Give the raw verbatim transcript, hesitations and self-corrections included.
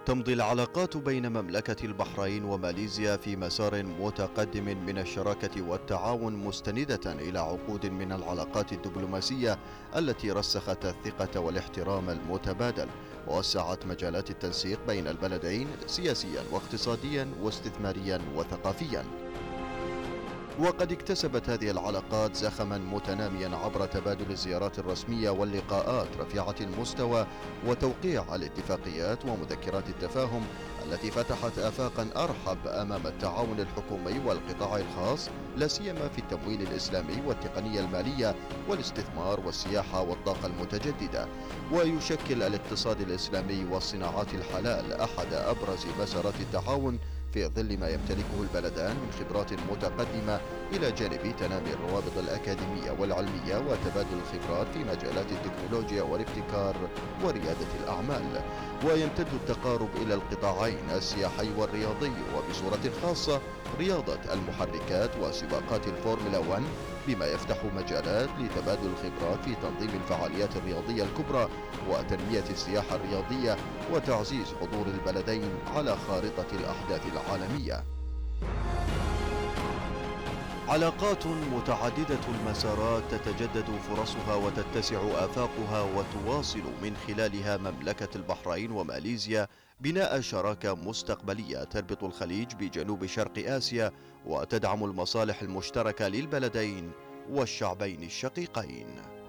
تمضي العلاقات بين مملكة البحرين وماليزيا في مسار متقدم من الشراكة والتعاون، مستندة إلى عقود من العلاقات الدبلوماسية التي رسخت الثقة والاحترام المتبادل، ووسعت مجالات التنسيق بين البلدين سياسيا واقتصاديا واستثماريا وثقافيا. وقد اكتسبت هذه العلاقات زخما متناميا عبر تبادل الزيارات الرسمية واللقاءات رفيعة المستوى وتوقيع الاتفاقيات ومذكرات التفاهم التي فتحت آفاقا أرحب أمام التعاون الحكومي والقطاع الخاص، لا سيما في التمويل الإسلامي والتقنية المالية والاستثمار والسياحة والطاقة المتجددة. ويشكل الاقتصاد الإسلامي والصناعات الحلال أحد أبرز مسارات التعاون في ظل ما يمتلكه البلدان من خبرات متقدمة، إلى جانب تنامي الروابط الأكاديمية والعلمية وتبادل الخبرات في مجالات التكنولوجيا والابتكار وريادة الأعمال. ويمتد التقارب إلى القطاعين السياحي والرياضي، وبصورة خاصة رياضة المحركات وسباقات الفورمولا واحد، بما يفتح مجالات لتبادل الخبرات في تنظيم الفعاليات الرياضية الكبرى وتنمية السياحة الرياضية وتعزيز حضور البلدين على خارطة الأحداث العالمية. علاقات متعددة المسارات تتجدد فرصها وتتسع آفاقها، وتواصل من خلالها مملكة البحرين وماليزيا بناء شراكة مستقبلية تربط الخليج بجنوب شرق آسيا، وتدعم المصالح المشتركة للبلدين والشعبين الشقيقين.